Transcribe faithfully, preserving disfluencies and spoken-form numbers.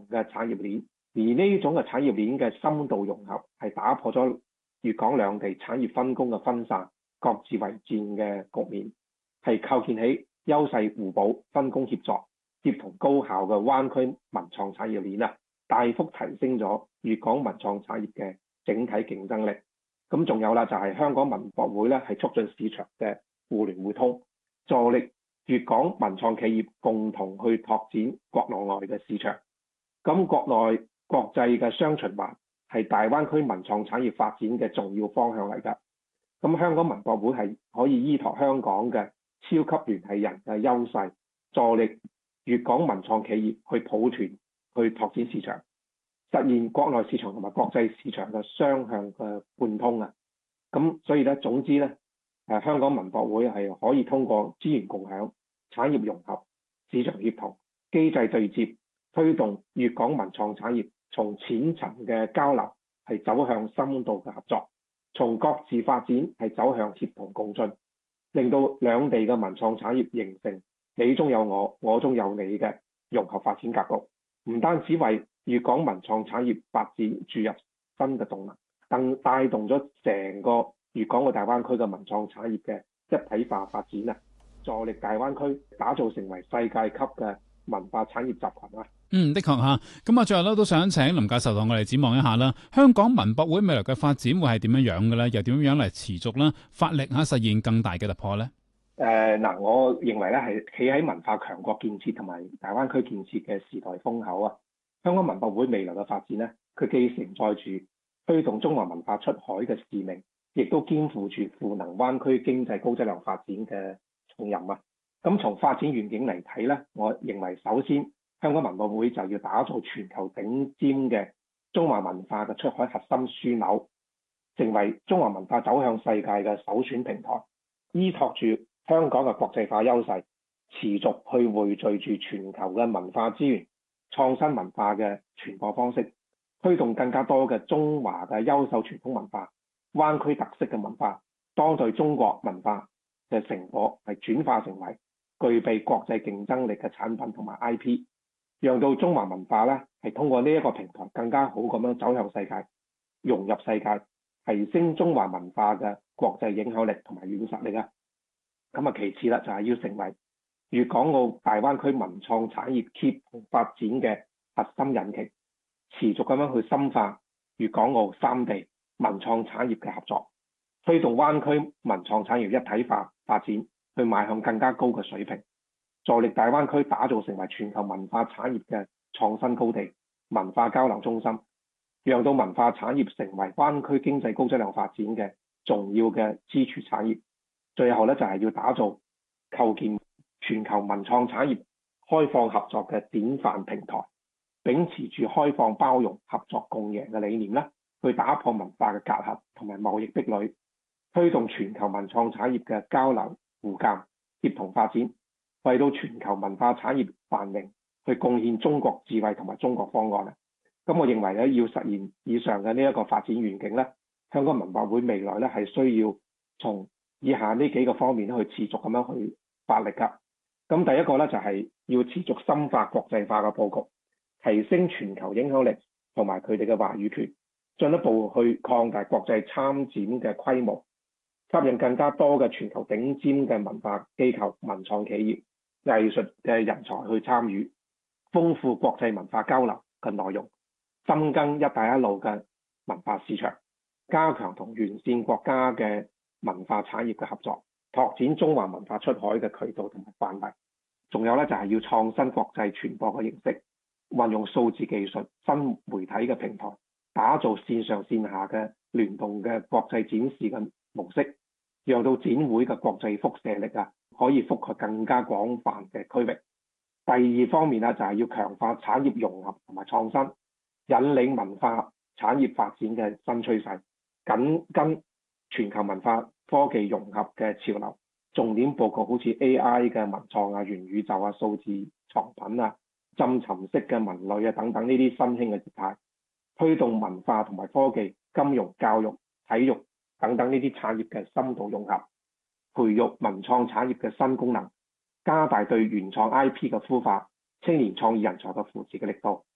嘅產業鏈，而呢種嘅產業鏈嘅深度融合係打破咗粵港兩地產業分工嘅分散、各自為戰嘅局面，係構建起優勢互補、分工協作、協同高效嘅灣區文創產業鏈啊，大幅提升咗粵港文創產業嘅整體競爭力。咁仲有啦，就係香港文博會咧，係促進市場嘅互聯互通，助力粵港文創企業共同去拓展國內外嘅市場。咁國內國際嘅雙循環係大灣區文創產業發展嘅重要方向嚟㗎。咁香港文博會係可以依託香港嘅超級聯繫人嘅優勢，助力粵港文創企業去抱團去拓展市場，實現國內市場同埋國際市場嘅雙向嘅貫通啊！咁所以咧，總之咧，誒香港文博會係可以通過資源共享、產業融合、市場協同、機制對接，推動粵港文創產業從淺層嘅交流係走向深度嘅合作，從各自發展係走向協同共進，令到兩地嘅文創產業形成你中有我，我中有你嘅融合發展格局，唔單止為粵港文創產業發展注入新嘅動能，更帶動咗成個粵港澳大灣區嘅文創產業嘅一體化發展啊！助力大灣區打造成為世界級嘅文化產業集群啊！ 嗯，的確嚇。咁啊，最後咧都想請林教授同我哋展望一下啦。香港文博會未來嘅發展會係點樣樣嘅咧？又點樣嚟持續啦？發力嚇實現更大嘅突破咧？ 誒嗱、呃，我認為咧係企喺文化強國建設同埋大灣區建設嘅時代風口啊！香港文博會未來嘅發展咧，佢既承載住推動中華文化出海嘅使命，亦都肩負住賦能灣區經濟高質量發展嘅重任啊！咁從發展願景嚟睇咧，我認為首先香港文博會就要打造全球頂尖嘅中華文化嘅出海核心樞紐，成為中華文化走向世界嘅首選平台，依託住香港嘅國際化優勢，持續去匯聚住全球嘅文化資源、創新文化嘅傳播方式，推動更加多嘅中華嘅優秀傳統文化、灣區特色嘅文化、當代中國文化嘅成果係轉化成為具備國際競爭力嘅產品同埋 I P， 讓到中華文化咧係通過呢一個平台更加好咁樣走向世界、融入世界，提升中華文化嘅國際影響力同埋軟實力啊！咁啊，其次啦，就係要成為粵港澳大灣區文創產業協同發展嘅核心引擎，持續咁樣去深化粵港澳三地文創產業嘅合作，推動灣區文創產業一體化發展，去邁向更加高嘅水平，助力大灣區打造成為全球文化產業嘅創新高地、文化交流中心，讓到文化產業成為灣區經濟高質量發展嘅重要嘅支柱產業。最後咧就係要打造構建全球文創產業開放合作嘅典範平台，秉持住開放包容、合作共贏嘅理念咧，去打破文化嘅隔閡同埋貿易壁壘，推動全球文創產業嘅交流互鑑、協同發展，為到全球文化產業繁榮去貢獻中國智慧同埋中國方案啊！咁我認為咧，要實現以上嘅呢一個發展願景咧，香港文博會未來咧係需要從以下呢幾個方面去持續咁樣去發力㗎。咁第一個咧就係要持續深化國際化嘅佈局，提升全球影響力同埋佢哋嘅話語權，進一步去擴大國際參展嘅規模，吸引更加多嘅全球頂尖嘅文化機構、文創企業、藝術嘅人才去參與，豐富國際文化交流嘅內容，深耕一帶一路嘅文化市場，加強同完善國家嘅文化產業嘅合作，拓展中華文化出海嘅渠道同埋範圍。仲有咧就係要創新國際傳播嘅形式，運用數字技術、新媒體嘅平台，打造線上線下嘅聯動嘅國際展示嘅模式，讓到展會嘅國際輻射力啊，可以覆蓋更加廣泛嘅區域。第二方面咧就係要強化產業融合同埋創新，引領文化產業發展嘅新趨勢，緊跟全球文化科技融合嘅潮流，重點佈局好似 A I 嘅文創啊、元宇宙啊、數字藏品啊、浸沉式嘅文類啊等等呢啲新興嘅業態，推動文化同埋科技、金融、教育、體育等等呢啲產業嘅深度融合，培育文創產業嘅新功能，加大對原創 I P 嘅孵化、青年創意人才嘅扶持嘅力度，